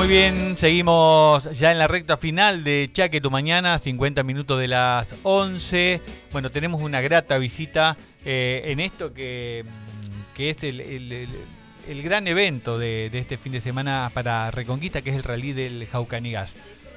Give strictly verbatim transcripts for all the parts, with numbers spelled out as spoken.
Muy bien, seguimos ya en la recta final de Chaque Tu Mañana, cincuenta minutos de las once. Bueno, tenemos una grata visita eh, en esto que, que es el, el, el, el gran evento de, de este fin de semana para Reconquista, que es el Rally del Jaucanigas.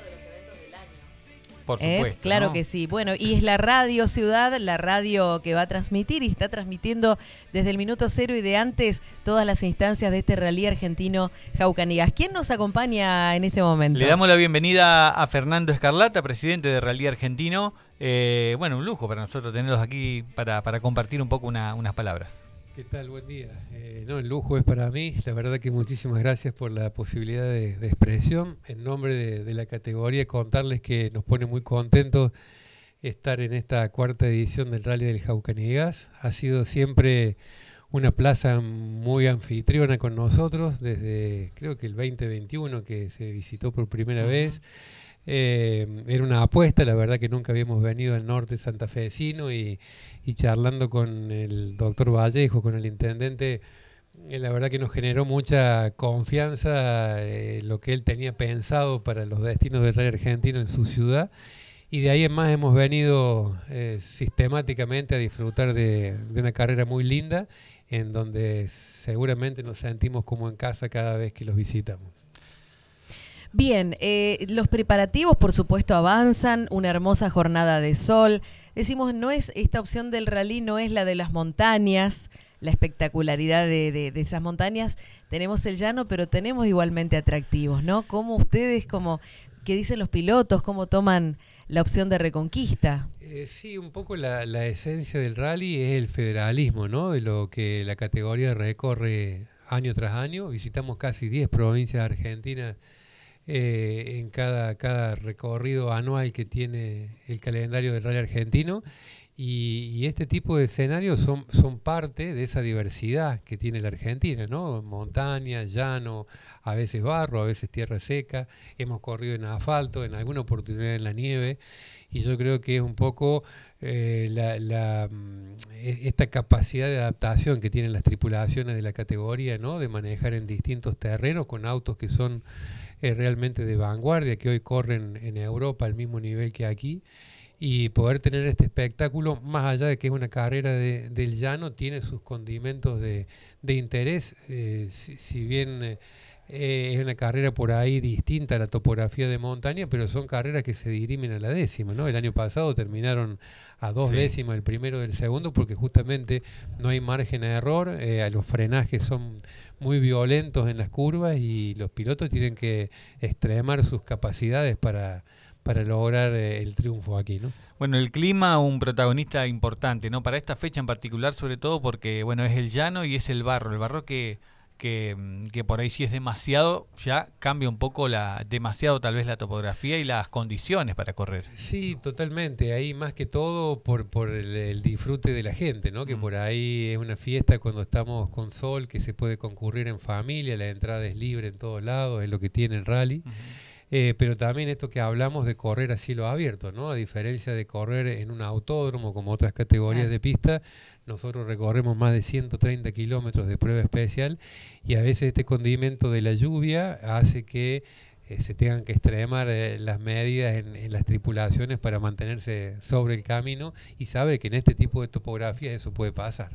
Por supuesto, ¿Eh? Claro, ¿no? que sí. Bueno, y es la Radio Ciudad, la radio que va a transmitir y está transmitiendo desde el minuto cero y de antes todas las instancias de este rally argentino Jaucanigas. ¿Quién nos acompaña en este momento? Le damos la bienvenida a Fernando Escarlata, presidente de Rally Argentino. Eh, bueno, un lujo para nosotros tenerlos aquí para, para compartir un poco una, unas palabras. ¿Qué tal? Buen día. Eh, no, el lujo es para mí. La verdad que muchísimas gracias por la posibilidad de, de expresión. En nombre de, de la categoría, contarles que nos pone muy contentos estar en esta cuarta edición del Rally del Jaucanigas. Ha sido siempre una plaza muy anfitriona con nosotros, desde creo que el veinte veintiuno que se visitó por primera uh-huh. vez. Eh, era una apuesta, la verdad que nunca habíamos venido al norte santafesino y, y charlando con el doctor Vallejo, con el intendente, eh, la verdad que nos generó mucha confianza eh, lo que él tenía pensado para los destinos del Rally Argentino en su ciudad, y de ahí en más hemos venido eh, sistemáticamente a disfrutar de, de una carrera muy linda en donde seguramente nos sentimos como en casa cada vez que los visitamos. Bien, eh, los preparativos por supuesto avanzan, una hermosa jornada de sol. Decimos, no es esta opción del rally, no es la de las montañas, la espectacularidad de, de, de esas montañas. Tenemos el llano, pero tenemos igualmente atractivos, ¿no? ¿Cómo ustedes, como qué dicen los pilotos, cómo toman la opción de Reconquista? Eh, sí, un poco la, la esencia del rally es el federalismo, ¿no? De lo que la categoría recorre año tras año. Visitamos casi diez provincias argentinas Eh, en cada, cada recorrido anual que tiene el calendario del Rally Argentino, y, y este tipo de escenarios son, son parte de esa diversidad que tiene la Argentina, ¿no? Montaña, llano, a veces barro, a veces tierra seca, hemos corrido en asfalto, en alguna oportunidad en la nieve, y yo creo que es un poco eh, la, la, esta capacidad de adaptación que tienen las tripulaciones de la categoría, ¿no? De manejar en distintos terrenos con autos que son eh, realmente de vanguardia, que hoy corren en Europa al mismo nivel que aquí, y poder tener este espectáculo, más allá de que es una carrera de, del llano, tiene sus condimentos de, de interés, eh, si, si bien eh, Eh, es una carrera por ahí distinta a la topografía de montaña, pero son carreras que se dirimen a la décima, ¿no? El año pasado terminaron a dos sí. décimas el primero del segundo, porque justamente no hay margen de error, eh, los frenajes son muy violentos en las curvas y los pilotos tienen que extremar sus capacidades para, para lograr eh, el triunfo aquí, ¿no? Bueno, el clima, un protagonista importante, ¿no? Para esta fecha en particular, sobre todo porque, bueno, es el llano y es el barro, el barro que... Que, que por ahí si es demasiado, ya cambia un poco la demasiado tal vez la topografía y las condiciones para correr. Sí, totalmente. Ahí más que todo por, por el, el disfrute de la gente, ¿no? Que mm. por ahí es una fiesta cuando estamos con sol, que se puede concurrir en familia, la entrada es libre en todos lados, es lo que tiene el rally. Uh-huh. Eh, pero también esto que hablamos de correr a cielo abierto, ¿no? A diferencia de correr en un autódromo como otras categorías ah. de pista, nosotros recorremos más de ciento treinta kilómetros de prueba especial, y a veces este condimento de la lluvia hace que eh, se tengan que extremar eh, las medidas en, en las tripulaciones para mantenerse sobre el camino, y saber que en este tipo de topografía eso puede pasar.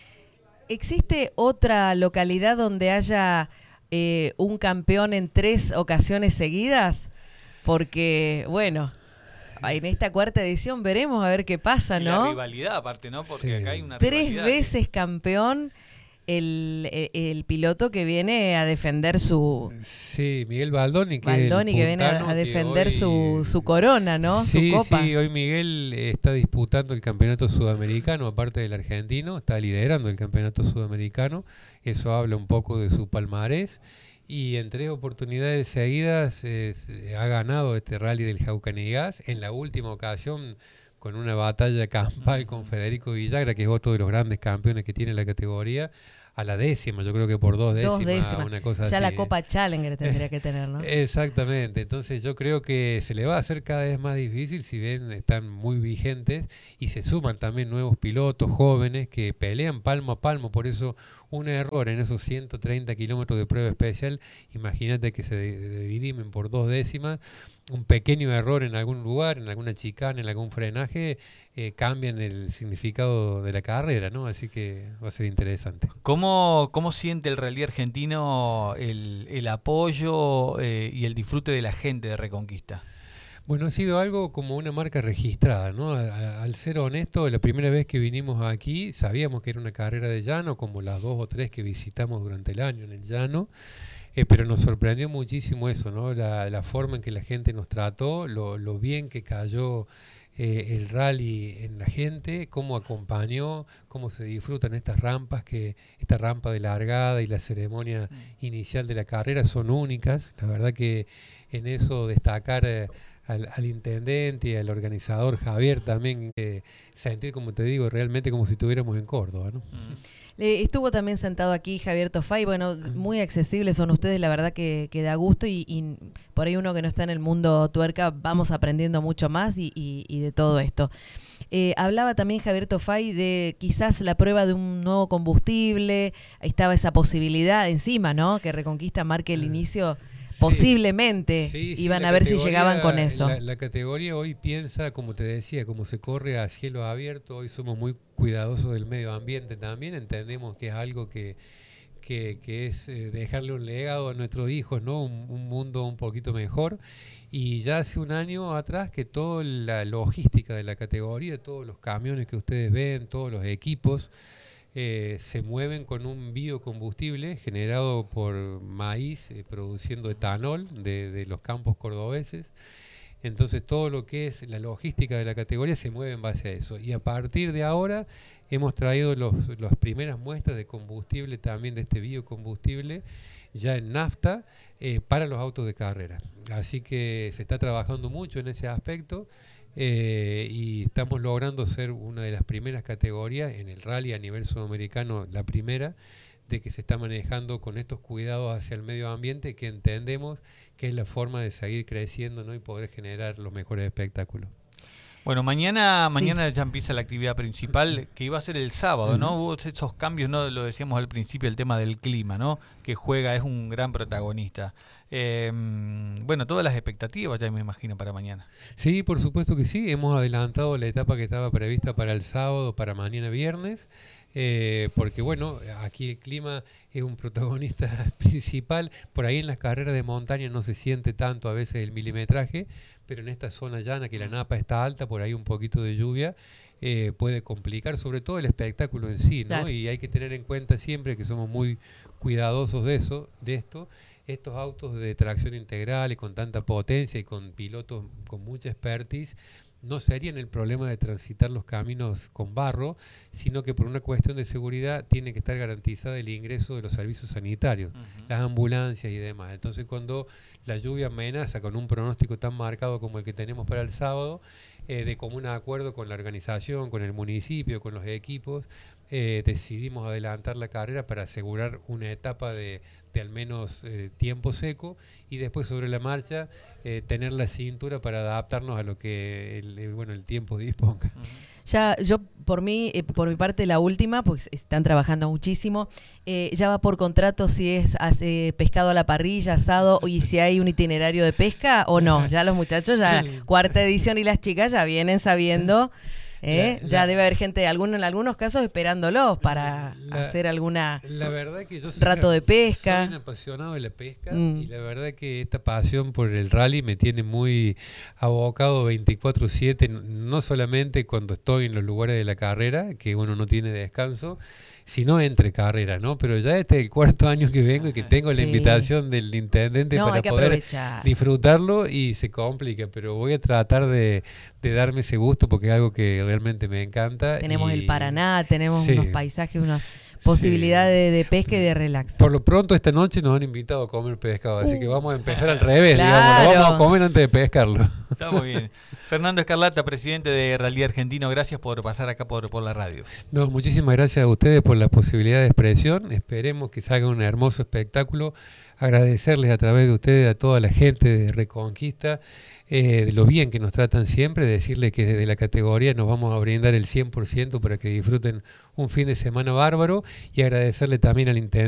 ¿Existe otra localidad donde haya Eh, un campeón en tres ocasiones seguidas? Porque, bueno, en esta cuarta edición veremos a ver qué pasa, ¿no? Y la rivalidad aparte, ¿no? Porque sí. acá hay una Tres rivalidad. veces que... campeón el, el, el piloto que viene a defender su... Sí, Miguel Baldoni, que, Baldoni, que viene a, a defender hoy... su, su corona, ¿no? Sí, su copa. Sí, hoy Miguel está disputando el campeonato sudamericano, aparte del argentino, está liderando el campeonato sudamericano. Eso habla un poco de su palmarés, y en tres oportunidades seguidas eh, ha ganado este rally del Jaucanigas. En la última ocasión con una batalla campal con Federico Villagra, que es otro de los grandes campeones que tiene la categoría, a la décima, yo creo que por dos décimas, dos décimas. Una cosa ya así. La Copa Challenger tendría que tener, ¿no? Exactamente, entonces yo creo que se le va a hacer cada vez más difícil, si bien están muy vigentes, y se suman también nuevos pilotos jóvenes que pelean palmo a palmo, por eso un error en esos ciento treinta kilómetros de prueba especial, imagínate que se de- de- dirimen por dos décimas, un pequeño error en algún lugar, en alguna chicana, en algún frenaje, eh, cambian el significado de la carrera, ¿no? Así que va a ser interesante. ¿Cómo, cómo siente el rally argentino el, el apoyo eh, y el disfrute de la gente de Reconquista? Bueno, ha sido algo como una marca registrada, ¿no? A- a- Al ser honesto, la primera vez que vinimos aquí sabíamos que era una carrera de llano, como las dos o tres que visitamos durante el año en el llano, eh, pero nos sorprendió muchísimo eso, ¿no? La, la forma en que la gente nos trató, lo, lo bien que cayó eh, el rally en la gente, cómo acompañó, cómo se disfrutan estas rampas, que esta rampa de largada y la ceremonia inicial de la carrera son únicas. La verdad que en eso destacar eh, al, al intendente y al organizador Javier también, eh, sentir, como te digo, realmente como si estuviéramos en Córdoba, ¿no? Eh, estuvo también sentado aquí Javier Tofay, bueno, muy accesibles son ustedes, la verdad que, que da gusto y, y por ahí uno que no está en el mundo tuerca, vamos aprendiendo mucho más y, y, y de todo esto. Eh, hablaba también Javier Tofay de quizás la prueba de un nuevo combustible, ahí estaba esa posibilidad encima, ¿no? Que Reconquista marque el inicio. Posiblemente Sí, sí, iban la a ver si categoría- llegaban con eso. La, la categoría hoy piensa, como te decía, como se corre a cielo abierto, hoy somos muy cuidadosos del medio ambiente también, entendemos que es algo que, que, que es eh, dejarle un legado a nuestros hijos, ¿no? Un, un mundo un poquito mejor. Y ya hace un año atrás que toda la logística de la categoría, todos los camiones que ustedes ven, todos los equipos, eh, se mueven con un biocombustible generado por maíz, eh, produciendo etanol de, de los campos cordobeses. Entonces todo lo que es la logística de la categoría se mueve en base a eso. Y a partir de ahora hemos traído los, las primeras muestras de combustible también, de este biocombustible, ya en nafta, eh, para los autos de carrera. Así que se está trabajando mucho en ese aspecto. Eh, y estamos logrando ser una de las primeras categorías en el rally a nivel sudamericano, la primera, de que se está manejando con estos cuidados hacia el medio ambiente, que entendemos que es la forma de seguir creciendo, ¿no? Y poder generar los mejores espectáculos. Bueno, mañana, Sí. mañana ya empieza la actividad principal, que iba a ser el sábado, ¿no? Ujú. Hubo esos cambios, ¿no? Lo decíamos al principio, el tema del clima, ¿no? Que juega, es un gran protagonista. Eh, bueno, todas las expectativas ya me imagino para mañana. Sí, por supuesto que sí. Hemos adelantado la etapa que estaba prevista para el sábado, para mañana viernes, eh, porque bueno, aquí el clima es un protagonista principal. Por ahí en las carreras de montaña no se siente tanto a veces el milimetraje, pero en esta zona llana, que la napa está alta, por ahí un poquito de lluvia eh, puede complicar sobre todo el espectáculo en sí, ¿no? Claro. Y hay que tener en cuenta siempre que somos muy cuidadosos de eso, de esto. Estos autos de tracción integral y con tanta potencia y con pilotos con mucha expertise no serían el problema de transitar los caminos con barro, sino que por una cuestión de seguridad tiene que estar garantizado el ingreso de los servicios sanitarios, Uh-huh. las ambulancias y demás. Entonces, cuando la lluvia amenaza con un pronóstico tan marcado como el que tenemos para el sábado, eh, de común acuerdo con la organización, con el municipio, con los equipos, eh, decidimos adelantar la carrera para asegurar una etapa de, de al menos eh, tiempo seco y después sobre la marcha eh, tener la cintura para adaptarnos a lo que el, el, bueno, el tiempo disponga. Uh-huh. Ya, yo por mí, eh, por mi parte la última, pues están trabajando muchísimo, eh, ya va por contrato si es hace pescado a la parrilla, asado, y si hay un itinerario de pesca o no. Ya los muchachos, ya cuarta edición y las chicas ya vienen sabiendo, eh, La- ya la- debe haber gente, alguno, en algunos casos esperándolos para La- hacer alguna La verdad que yo soy rato de pesca. Soy un apasionado de la pesca Mm. y la verdad que esta pasión por el rally me tiene muy abocado veinticuatro siete, no solamente cuando estoy en los lugares de la carrera, que uno no tiene descanso, sino entre carreras, ¿no? Pero ya este es el cuarto año que vengo y que tengo Sí. la invitación del intendente No, para hay que poder aprovechar. disfrutarlo y se complica, pero voy a tratar de, de darme ese gusto porque es algo que realmente me encanta. Tenemos y el Paraná, tenemos Sí. unos paisajes, unas posibilidades de, de pesca y de relax. Por lo pronto esta noche nos han invitado a comer pescado, así que vamos a empezar al revés, Claro. digamos, lo vamos a comer antes de pescarlo. Está muy bien. Fernando Escarlata, presidente de Rally Argentino, gracias por pasar acá por, por la radio. No, muchísimas gracias a ustedes por la posibilidad de expresión. Esperemos que salga un hermoso espectáculo. Agradecerles a través de ustedes a toda la gente de Reconquista, eh, de lo bien que nos tratan siempre, decirles que desde la categoría nos vamos a brindar el cien por ciento para que disfruten un fin de semana bárbaro y agradecerle también al intendente